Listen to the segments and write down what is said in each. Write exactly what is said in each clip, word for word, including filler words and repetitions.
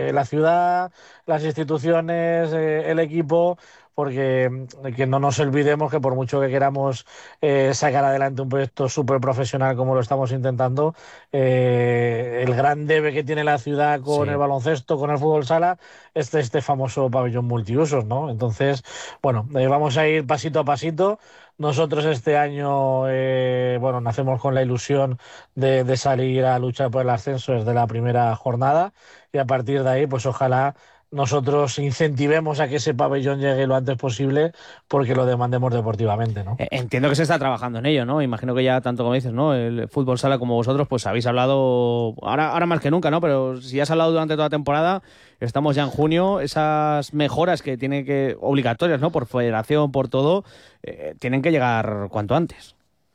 eh, la ciudad, las instituciones, eh, el equipo, porque que no nos olvidemos que por mucho que queramos eh, sacar adelante un proyecto súper profesional como lo estamos intentando, eh, el gran debe que tiene la ciudad con el Sí. baloncesto, con el fútbol sala, es este, este famoso pabellón multiusos, ¿no? Entonces, bueno, eh, vamos a ir pasito a pasito. Nosotros este año, eh, bueno, nacemos con la ilusión de, de salir a luchar por el ascenso desde la primera jornada y a partir de ahí, pues ojalá nosotros incentivemos a que ese pabellón llegue lo antes posible porque lo demandemos deportivamente, ¿no? Eh, Entiendo que se está trabajando en ello, ¿no? Imagino que ya tanto como dices, ¿no? El fútbol sala como vosotros, pues habéis hablado ahora, ahora más que nunca, ¿no? Pero si has hablado durante toda la temporada, estamos ya en junio, esas mejoras que tienen que, obligatorias, ¿no? Por federación, por todo, eh, tienen que llegar cuanto antes.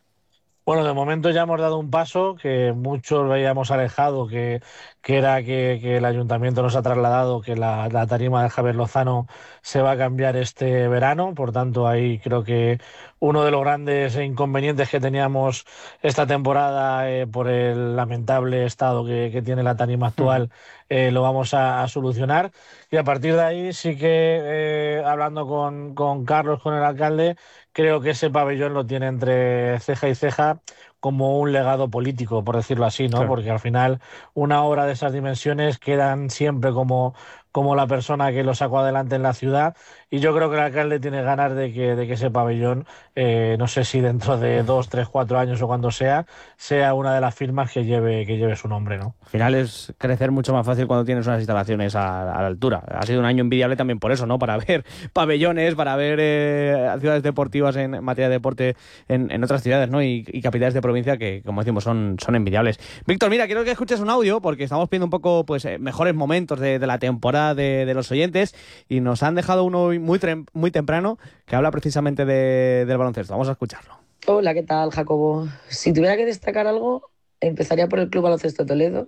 Bueno, de momento ya hemos dado un paso que muchos veíamos alejado, que, que era que, que el ayuntamiento nos ha trasladado que la, la tarima de Javier Lozano se va a cambiar este verano. Por tanto, ahí creo que uno de los grandes inconvenientes que teníamos esta temporada eh, por el lamentable estado que, que tiene la tarima Ujú. actual eh, lo vamos a, a solucionar. Y a partir de ahí sí que eh, hablando con, con Carlos, con el alcalde, creo que ese pabellón lo tiene entre ceja y ceja como un legado político, por decirlo así, ¿no? Claro. Porque al final una obra de esas dimensiones quedan siempre como, como la persona que lo sacó adelante en la ciudad y yo creo que el alcalde tiene ganas de que, de que ese pabellón, eh, no sé si dentro de dos, tres, cuatro años o cuando sea, sea una de las firmas que lleve, que lleve su nombre, ¿no? Al final es crecer mucho más fácil cuando tienes unas instalaciones a, a la altura. Ha sido un año envidiable también por eso, ¿no? Para ver pabellones, para ver eh, ciudades deportivas en materia de deporte en, en otras ciudades, ¿no? Y, y capitales de provincia que, como decimos, son, son envidiables. Víctor, mira, quiero que escuches un audio porque estamos pidiendo un poco, pues, eh, mejores momentos de, de la temporada de, de los oyentes y nos han dejado uno muy, trem- muy temprano que habla precisamente de- del baloncesto. Vamos a escucharlo. Hola, ¿qué tal, Jacobo? Si tuviera que destacar algo, empezaría por el Club Baloncesto Toledo,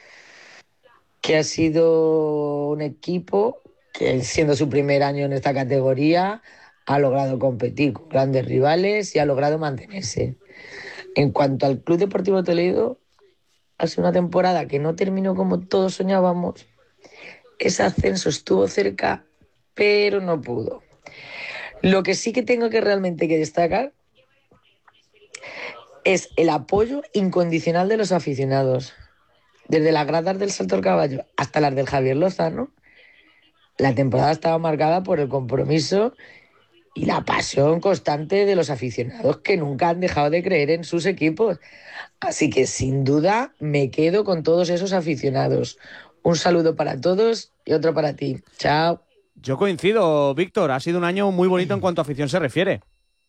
que ha sido un equipo que, siendo su primer año en esta categoría, ha logrado competir con grandes rivales y ha logrado mantenerse. En cuanto al Club Deportivo Toledo, ha sido una temporada que no terminó como todos soñábamos. Ese ascenso estuvo cerca, pero no pudo. Lo que sí que tengo que realmente que destacar es el apoyo incondicional de los aficionados. Desde las gradas del Salto al Caballo hasta las del Javier Lozano, la temporada estaba marcada por el compromiso y la pasión constante de los aficionados que nunca han dejado de creer en sus equipos. Así que sin duda me quedo con todos esos aficionados. Un saludo para todos y otro para ti. Chao. Yo coincido, Víctor. Ha sido un año muy bonito en cuanto a afición se refiere.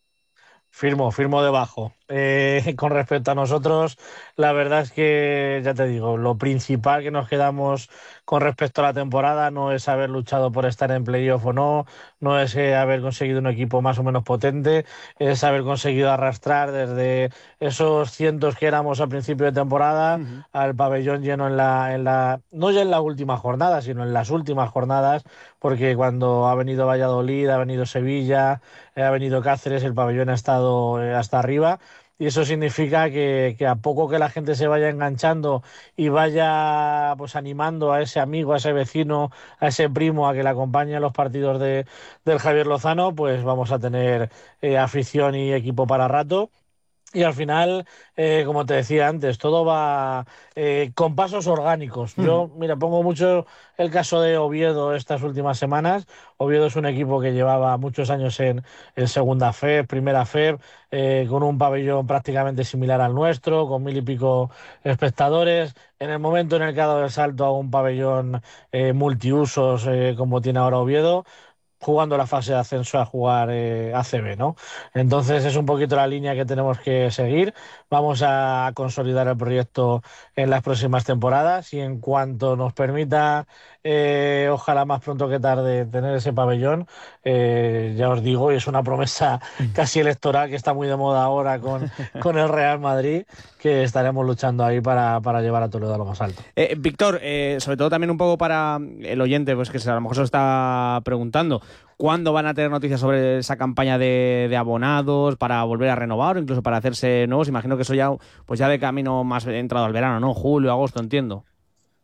Firmo, firmo debajo. Eh, con respecto a nosotros, la verdad es que, ya te digo, lo principal que nos quedamos con respecto a la temporada no es haber luchado por estar en playoff o no, no es eh, haber conseguido un equipo más o menos potente, es haber conseguido arrastrar desde esos cientos que éramos al principio de temporada Ujú. al pabellón lleno en la, en la, no ya en la última jornada, sino en las últimas jornadas, porque cuando ha venido Valladolid, ha venido Sevilla, eh, ha venido Cáceres, el pabellón ha estado eh, hasta arriba. Y eso significa que, que a poco que la gente se vaya enganchando y vaya pues animando a ese amigo, a ese vecino, a ese primo a que le acompañe a los partidos de, del Javier Lozano, pues vamos a tener eh, afición y equipo para rato. Y al final, eh, como te decía antes, todo va eh, con pasos orgánicos. Ujú. Yo, mira, pongo mucho el caso de Oviedo estas últimas semanas. Oviedo es un equipo que llevaba muchos años en, en segunda F E P, primera F E P, eh, con un pabellón prácticamente similar al nuestro, con mil y pico espectadores. En el momento en el que ha dado el salto a un pabellón eh, multiusos eh, como tiene ahora Oviedo, jugando la fase de ascenso a jugar eh, A C B, ¿no? Entonces es un poquito la línea que tenemos que seguir. Vamos a consolidar el proyecto en las próximas temporadas y en cuanto nos permita, eh, ojalá más pronto que tarde, tener ese pabellón, eh, ya os digo, y es una promesa casi electoral que está muy de moda ahora con, con el Real Madrid, que estaremos luchando ahí para, para llevar a Toledo a lo más alto. Eh, Víctor, eh, sobre todo también un poco para el oyente, pues que a lo mejor se lo está preguntando, ¿cuándo van a tener noticias sobre esa campaña de, de abonados para volver a renovar o incluso para hacerse nuevos? Imagino que eso ya, pues ya de camino más entrado al verano, ¿no? Julio, agosto, entiendo.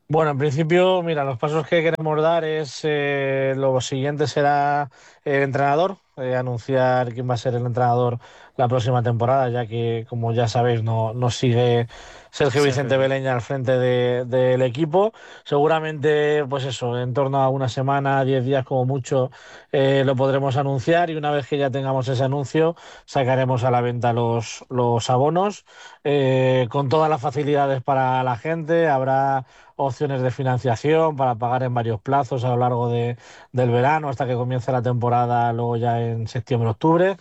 Bueno, en principio, mira, los pasos que queremos dar es, eh, lo siguiente será el entrenador, eh, anunciar quién va a ser el entrenador la próxima temporada, ya que, como ya sabéis, no, no sigue Sergio Sergio, Vicente sí. Beleña al frente de- del equipo. Seguramente, pues eso, en torno a una semana, diez días como mucho, eh, lo podremos anunciar, y una vez que ya tengamos ese anuncio, sacaremos a la venta los, los abonos, eh, con todas las facilidades para la gente. Habrá opciones de financiación para pagar en varios plazos a lo largo de, del verano hasta que comience la temporada, luego ya en septiembre-octubre.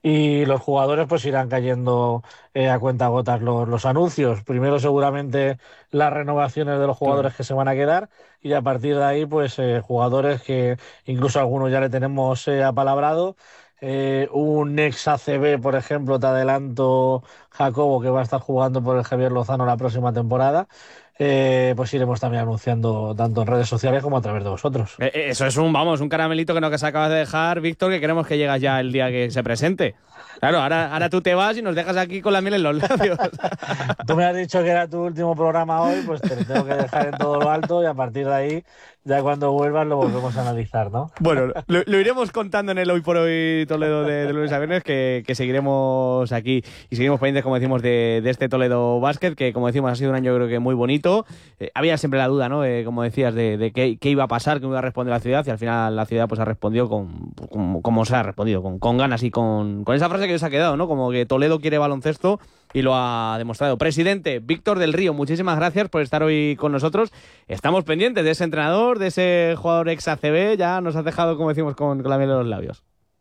Y los jugadores pues irán cayendo, eh, a cuentagotas los, los anuncios. Primero seguramente las renovaciones de los Claro. jugadores que se van a quedar, y a partir de ahí pues, eh, jugadores que incluso algunos ya le tenemos, eh, apalabrado. Eh, un ex A C B, por ejemplo, te adelanto, Jacobo, que va a estar jugando por el Javier Lozano la próxima temporada. Eh, pues iremos también anunciando tanto en redes sociales como a través de vosotros. Eh, eh, Eso es un, vamos, un caramelito que nos acabas de dejar, Víctor, que queremos que llegas ya el día que se presente. Claro, ahora, ahora tú te vas y nos dejas aquí con la miel en los labios. Tú me has dicho que era tu último programa hoy, pues te lo tengo que dejar en todo lo alto, y a partir de ahí, ya cuando vuelvas, lo volvemos a analizar, ¿no? Bueno, lo, lo iremos contando en el Hoy por Hoy Toledo de, de lunes a viernes, que, que seguiremos aquí y seguimos pendientes, como decimos, de, de este Toledo Basket, que como decimos ha sido un año creo que muy bonito. Eh, había siempre la duda, ¿no? Eh, como decías, de, de qué, qué iba a pasar, cómo iba a responder la ciudad, y al final la ciudad pues ha respondido con, con- como se ha respondido, con, con ganas y con, con esa frase que se ha quedado, ¿no? Como que Toledo quiere baloncesto y lo ha demostrado. Presidente Víctor del Río, muchísimas gracias por estar hoy con nosotros. Estamos pendientes de ese entrenador, de ese jugador ex A C B. Ya nos has dejado, como decimos, con, con la miel en los labios.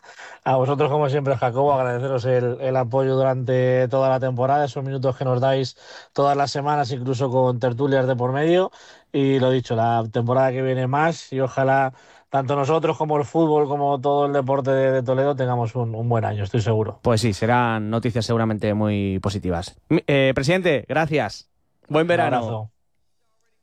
A vosotros, como siempre, Jacobo, agradeceros el, el apoyo durante toda la temporada, esos minutos que nos dais todas las semanas, incluso con tertulias de por medio. Y lo dicho, la temporada que viene más, y ojalá tanto nosotros como el fútbol, como todo el deporte de, de Toledo, tengamos un, un buen año, estoy seguro. Pues sí, serán noticias seguramente muy positivas. Mi- eh, presidente, gracias. Buen Un verano. abrazo.